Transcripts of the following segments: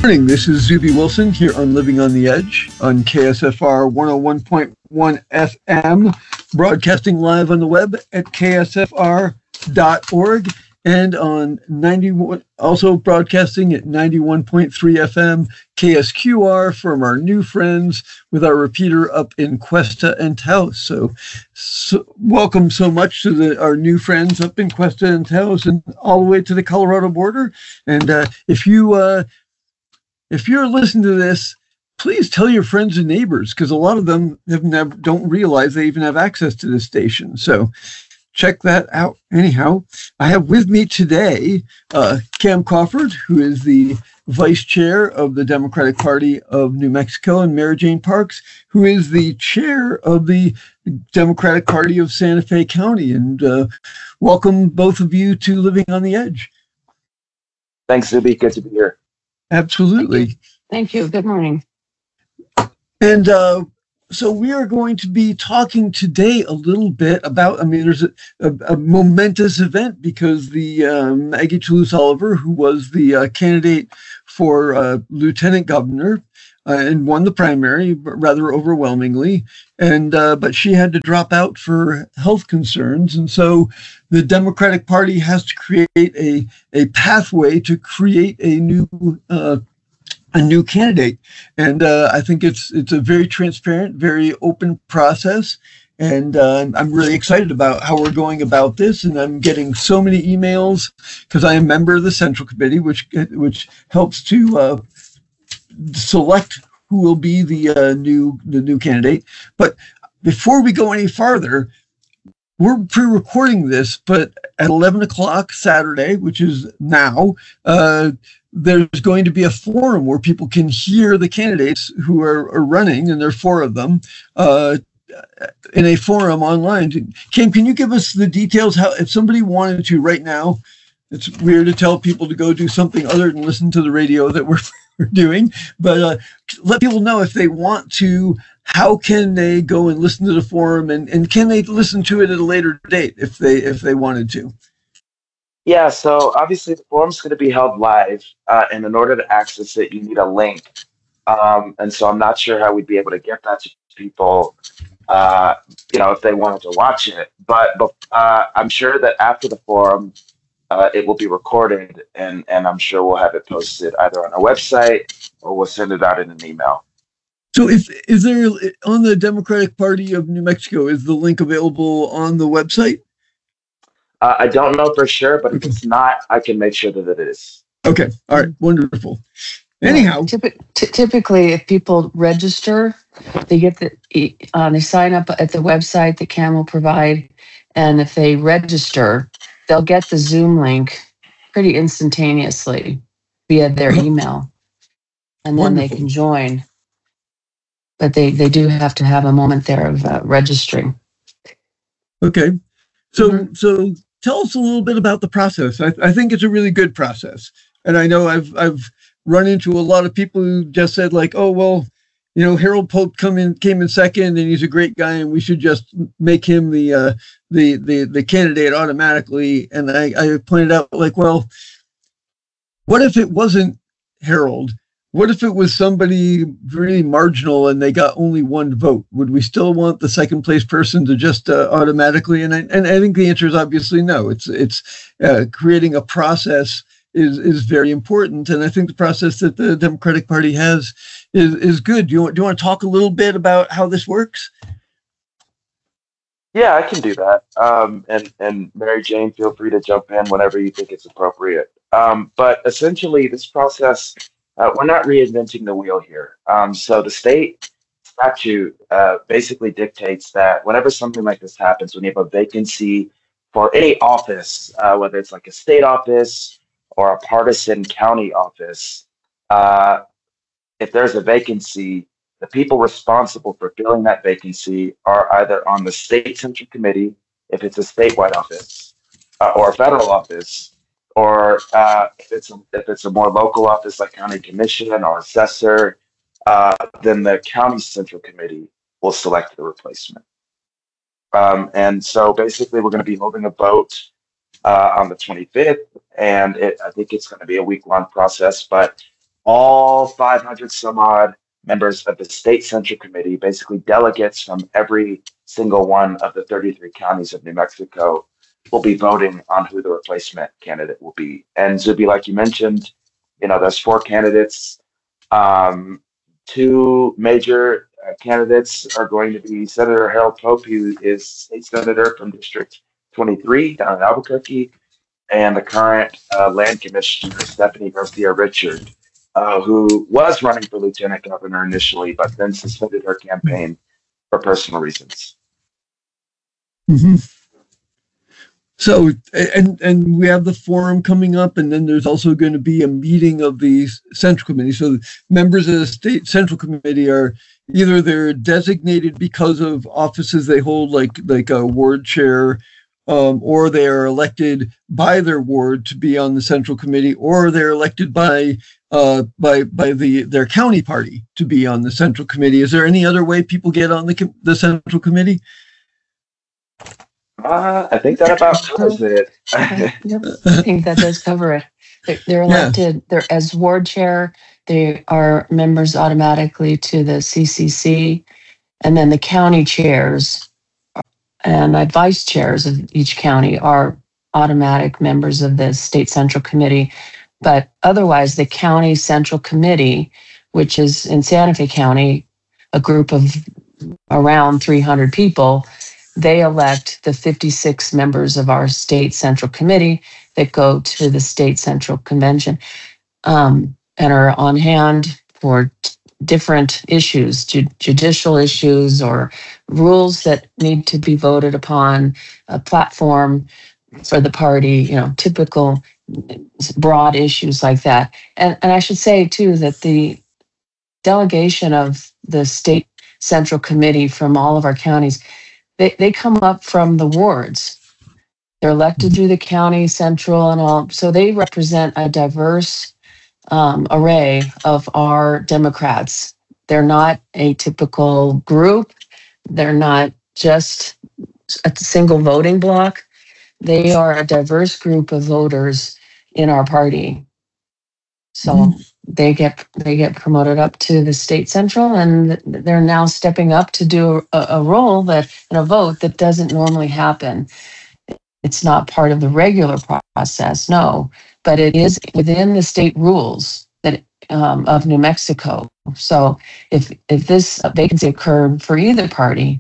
Morning, this is Zuby Wilson here on Living on the Edge on KSFR 101.1 FM, broadcasting live on the web at ksfr.org and on 91, also broadcasting at 91.3 FM KSQR from our new friends with our repeater up in Cuesta and Taos. So welcome so much to our new friends up in Cuesta and Taos and all the way to the Colorado border. And if you're listening to this, please tell your friends and neighbors, because a lot of them don't realize they even have access to this station. So check that out. Anyhow, I have with me today Cam Crawford, who is the vice chair of the Democratic Party of New Mexico, and Mary Jane Parks, who is the chair of the Democratic Party of Santa Fe County. And welcome both of you to Living on the Edge. Thanks, Zuby. Good to be here. Absolutely. Thank you. Good morning. And so we are going to be talking today a little bit about, there's a momentous event because the Maggie Toulouse Oliver, who was the candidate for lieutenant governor and won the primary rather overwhelmingly, and but she had to drop out for health concerns. And so the Democratic Party has to create a pathway to create a new candidate. And I think it's a very transparent, very open process. And I'm really excited about how we're going about this. And I'm getting so many emails because I am a member of the Central Committee, which helps to select who will be the new candidate. But before we go any farther, we're pre-recording this, but at 11 o'clock Saturday, which is now, there's going to be a forum where people can hear the candidates who are running, and there are 4 of them, in a forum online. Kim, can you give us the details? How, if somebody wanted to right now, it's weird to tell people to go do something other than listen to the radio that we're doing, but let people know if they want to, how can they go and listen to the forum, and can they listen to it at a later date if they wanted to? Yeah, so obviously the forum's going to be held live, and in order to access it, you need a link. And so I'm not sure how we'd be able to get that to people, if they wanted to watch it. But I'm sure that after the forum, it will be recorded, and I'm sure we'll have it posted either on our website or we'll send it out in an email. So is there, on the Democratic Party of New Mexico, is the link available on the website? I don't know for sure, but if it's not, I can make sure that it is. Okay. All right. Wonderful. Anyhow. Typically, if people register, they get they sign up at the website that Cam will provide. And if they register, they'll get the Zoom link pretty instantaneously via their email. And then Wonderful. They can join. But they do have to have a moment there of registering. Okay. So tell us a little bit about the process. I think it's a really good process. And I know I've run into a lot of people who just said like, oh, well, Harold Pope came in second and he's a great guy and we should just make him the candidate automatically. And I pointed out like, well, what if it wasn't Harold? What if it was somebody really marginal and they got only 1 vote? Would we still want the second place person to just automatically? And I think the answer is obviously no. It's creating a process is very important, and I think the process that the Democratic Party has is good. Do you want to talk a little bit about how this works? Yeah, I can do that. And Mary Jane, feel free to jump in whenever you think it's appropriate. But essentially, this process. We're not reinventing the wheel here. So the state statute basically dictates that whenever something like this happens, when you have a vacancy for any office, whether it's like a state office or a partisan county office, if there's a vacancy, the people responsible for filling that vacancy are either on the state central committee, if it's a statewide office, or a federal office, or if it's a more local office like county commission or assessor, then the county central committee will select the replacement. And so basically, we're going to be holding a vote on the 25th, and I think it's going to be a week-long process. But all 500 some odd members of the state central committee, basically delegates from every single one of the 33 counties of New Mexico, will be voting on who the replacement candidate will be. And Zuby, like you mentioned, there's four candidates. Two major candidates are going to be Senator Harold Pope, who is state senator from District 23 down in Albuquerque, and the current land commissioner, Stephanie Garcia Richard, who was running for lieutenant governor initially, but then suspended her campaign for personal reasons. Mm-hmm. So, and we have the forum coming up, and then there's also going to be a meeting of the Central Committee. So members of the State Central Committee are either they're designated because of offices they hold, like a ward chair, or they are elected by their ward to be on the Central Committee, or they're elected by their county party to be on the Central Committee. Is there any other way people get on the Central Committee? I think that about covers it. I think that does cover it. They're elected. Yeah. They're as ward chair. They are members automatically to the CCC, and then the county chairs and vice chairs of each county are automatic members of the State Central Committee. But otherwise, the County Central Committee, which is in Santa Fe County, a group of around 300 people, they elect the 56 members of our State Central Committee that go to the State Central Convention and are on hand for different issues, judicial issues or rules that need to be voted upon, a platform for the party, typical broad issues like that. And I should say, too, that the delegation of the State Central Committee from all of our counties, they come up from the wards. They're elected through the county, central, and all. So they represent a diverse array of our Democrats. They're not a typical group. They're not just a single voting bloc. They are a diverse group of voters in our party. So they get promoted up to the State Central, and they're now stepping up to do a role and a vote that doesn't normally happen. It's not part of the regular process, no, but it is within the state rules that of New Mexico. So if this vacancy occurred for either party,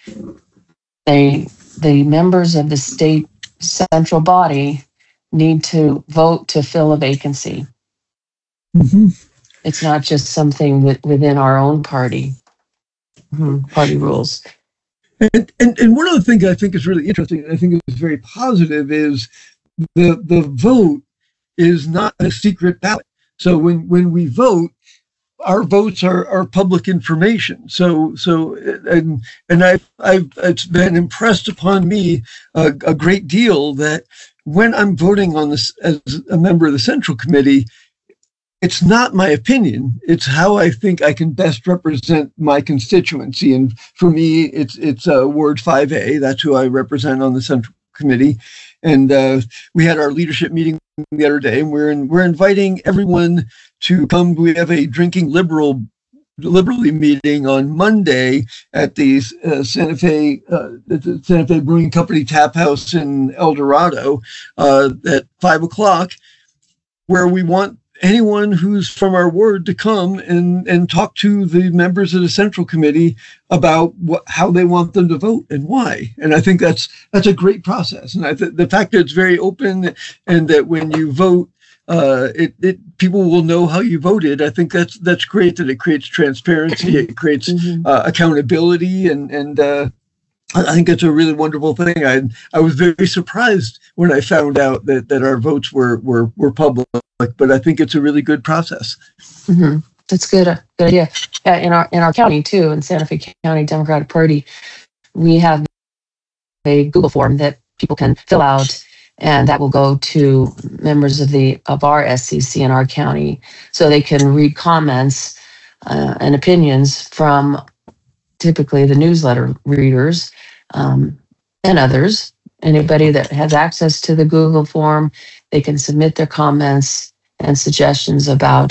the members of the state central body need to vote to fill a vacancy. Mm-hmm. It's not just something within our own party rules. And one of the things I think is really interesting, and I think is very positive, is the vote is not a secret ballot. So when we vote, our votes are public information. So and it's been impressed upon me a great deal that when I'm voting on this as a member of the Central Committee, it's not my opinion. It's how I think I can best represent my constituency. And for me, it's Ward 5A. That's who I represent on the Central Committee. And we had our leadership meeting the other day, and we're inviting everyone to come. We have a drinking liberally meeting on Monday at the Santa Fe Brewing Company Tap House in El Dorado at 5:00, where we want anyone who's from our ward to come and talk to the members of the Central Committee about how they want them to vote and why. And I think that's a great process. And the fact that it's very open and that when you vote, people will know how you voted. I think that's great, that it creates transparency, it creates accountability, and I think it's a really wonderful thing. I was very surprised when I found out that our votes were public, but I think it's a really good process. Mm-hmm. That's good. Good idea. Yeah, in our county too, in Santa Fe County Democratic Party, we have a Google form that people can fill out, and that will go to members of our SCC in our county, so they can read comments and opinions from typically the newsletter readers and others. Anybody that has access to the Google form, they can submit their comments and suggestions about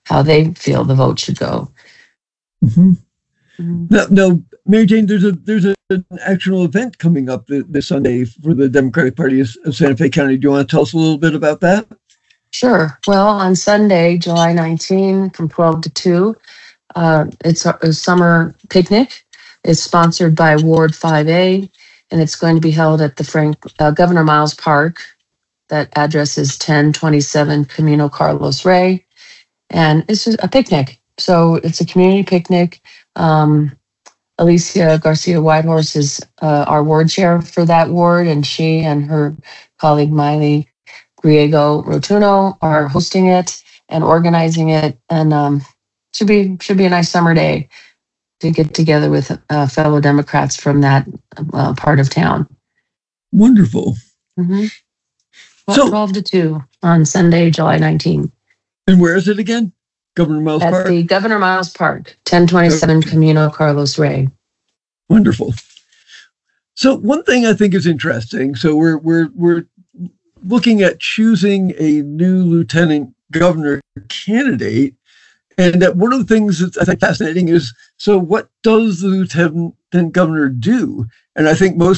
how they feel the vote should go. Mm-hmm. Mhm. Now, Mary Jane, there's an actual event coming up this Sunday for the Democratic Party of Santa Fe County. Do you want to tell us a little bit about that? Sure. Well, on Sunday, July 19, from 12 to 2, it's a summer picnic. It's sponsored by Ward 5A, and it's going to be held at the Governor Miles Park. That address is 1027 Camino Carlos Rey, and it's just a picnic. So it's a community picnic. Alicia Garcia Whitehorse is our ward chair for that ward, and she and her colleague Miley Griego Rotuno are hosting it and organizing it, and should be a nice summer day to get together with fellow Democrats from that part of town. Wonderful. Mm-hmm. So, 12 to 2 on Sunday, July 19. And where is it again? Governor Miles Park? At the Governor Miles Park, 1027 Camino Carlos Rey. Wonderful. So one thing I think is interesting. So we're looking at choosing a new lieutenant governor candidate, and that one of the things that's I think fascinating is, so what does the lieutenant governor do? And I think most